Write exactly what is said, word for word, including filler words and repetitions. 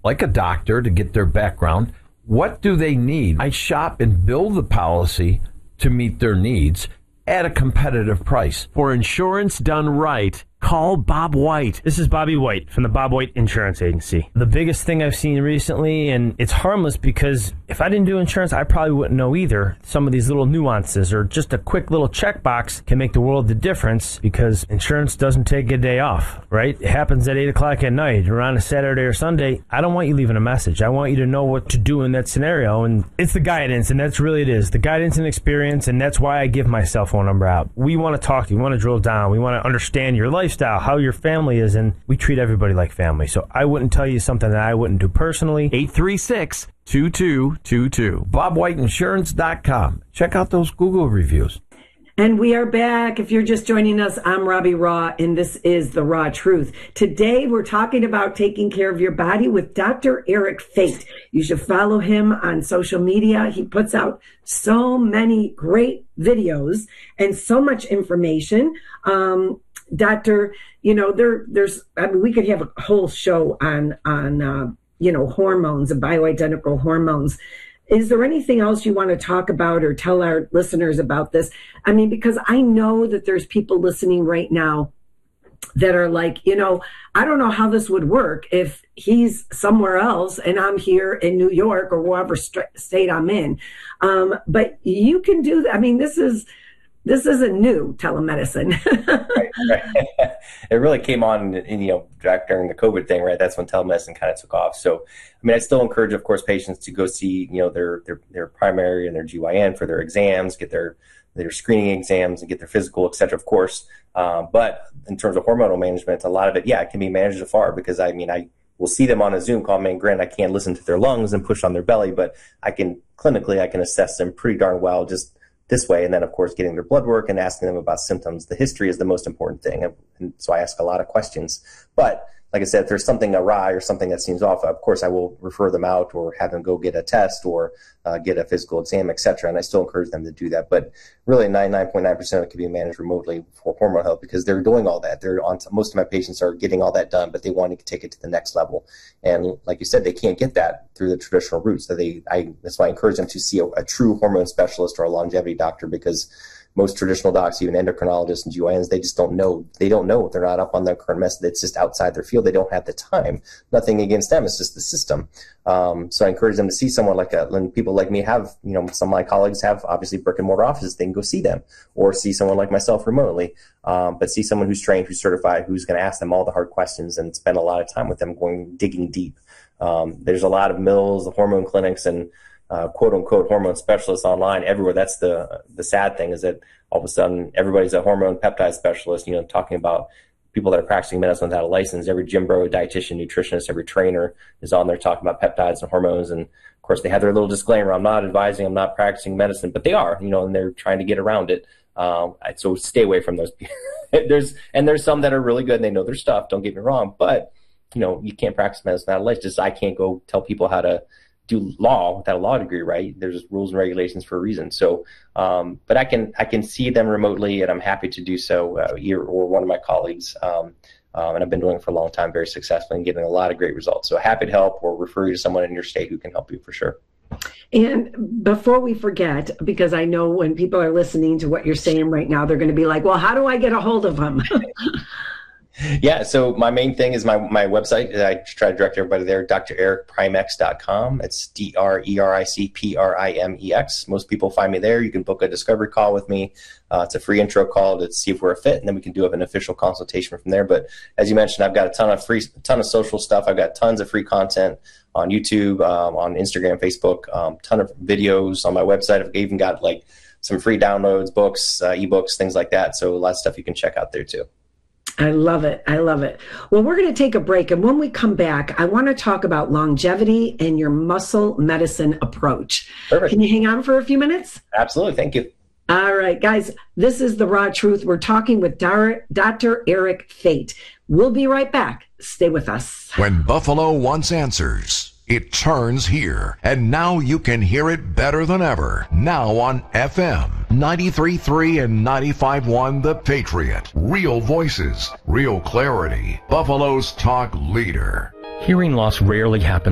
like a doctor, to get their background. What do they need? I shop and build the policy to meet their needs at a competitive price. For insurance done right, call Bob White. This is Bobby White from the Bob White Insurance Agency. The biggest thing I've seen recently, and it's harmless because if I didn't do insurance, I probably wouldn't know either. Some of these little nuances or just a quick little checkbox can make the world of difference because insurance doesn't take a day off, right? It happens at eight o'clock at night or on a Saturday or Sunday. I don't want you leaving a message. I want you to know what to do in that scenario, and it's the guidance, and that's really it is. The guidance and experience, and that's why I give my cell phone number out. We want to talk to you. We want to drill down. We want to understand your lifestyle, how your family is, and we treat everybody like family. So I wouldn't tell you something that I wouldn't do personally. eight three six, two two two two. bob white insurance dot com. Check out those Google reviews. And we are back. If you're just joining us, I'm Robbie Raw, and this is The Raw Truth. Today, we're talking about taking care of your body with Doctor Eric Fate. You should follow him on social media. He puts out so many great videos and so much information. Um, Doctor, you know, there, there's, I mean, we could have a whole show on, on, uh, you know, hormones and bioidentical hormones. Is there anything else you want to talk about or tell our listeners about this? I mean, because I know that there's people listening right now that are like, you know, I don't know how this would work if he's somewhere else and I'm here in New York or wherever st- state I'm in. Um, but you can do that. I mean, this is, this isn't new telemedicine. right, right. It really came on, in, you know, during the COVID thing, right? That's when telemedicine kind of took off. So, I mean, I still encourage, of course, patients to go see, you know, their their their primary and their G Y N for their exams, get their their screening exams, and get their physical, et cetera, of course. Um, but in terms of hormonal management, a lot of it, yeah, it can be managed afar because, I mean, I will see them on a Zoom call. I mean, granted, I can't listen to their lungs and push on their belly, but I can clinically, I can assess them pretty darn well just this way. And then, of course, getting their blood work and asking them about symptoms. The history is the most important thing. And so I ask a lot of questions. But like I said, if there's something awry or something that seems off, of course, I will refer them out or have them go get a test or uh, get a physical exam, et cetera. And I still encourage them to do that. But really, ninety-nine point nine percent of it can be managed remotely for hormone health because they're doing all that. They're on. Most of my patients are getting all that done, but they want to take it to the next level. And like you said, they can't get that through the traditional routes. So they, I, that's why I encourage them to see a, a true hormone specialist or a longevity doctor because most traditional docs, even endocrinologists and G Y Ns, they just don't know. They don't know. They're not up on their current method. It's just outside their field. They don't have the time. Nothing against them. It's just the system. Um, so I encourage them to see someone like that. When people like me have, you know, some of my colleagues have obviously brick and mortar offices, they can go see them or see someone like myself remotely. Um, but see someone who's trained, who's certified, who's going to ask them all the hard questions and spend a lot of time with them going, digging deep. Um, there's a lot of mills, the hormone clinics, and Uh, quote unquote hormone specialists online everywhere. That's the the sad thing is that all of a sudden everybody's a hormone peptide specialist, you know, talking about people that are practicing medicine without a license. Every gym bro, dietitian, nutritionist, every trainer is on there talking about peptides and hormones. And of course they have their little disclaimer. I'm not advising, I'm not practicing medicine, but they are, you know, and they're trying to get around it. Um, so stay away from those people. there's, and there's some that are really good and they know their stuff. Don't get me wrong, but you know, you can't practice medicine without a license. Just I can't go tell people how to do law without a law degree, right? There's rules and regulations for a reason. So, um, but I can I can see them remotely, and I'm happy to do so. Uh, you or one of my colleagues, um, um, and I've been doing it for a long time, very successfully, and getting a lot of great results. So happy to help, or refer you to someone in your state who can help you for sure. And before we forget, because I know when people are listening to what you're saying right now, they're going to be like, "Well, how do I get a hold of them?" Yeah, so my main thing is my, my website. I try to direct everybody there, D R eric primex dot com. It's D R E R I C P R I M E X. Most people find me there. You can book a discovery call with me. Uh, it's a free intro call to see if we're a fit, and then we can do an official consultation from there. But as you mentioned, I've got a ton of free, a ton of social stuff. I've got tons of free content on YouTube, um, on Instagram, Facebook, um, ton of videos on my website. I've even got like some free downloads, books, uh, ebooks, things like that. So a lot of stuff you can check out there too. I love it. I love it. Well, we're going to take a break. And when we come back, I want to talk about longevity and your muscle medicine approach. Perfect. Can you hang on for a few minutes? Absolutely. Thank you. All right, guys, this is The Raw Truth. We're talking with Doctor Eric Fate. We'll be right back. Stay with us. When Buffalo wants answers, it turns here, and now you can hear it better than ever. Now on F M ninety-three point three and ninety-five point one The Patriot. Real voices, real clarity. Buffalo's talk leader. Hearing loss rarely happens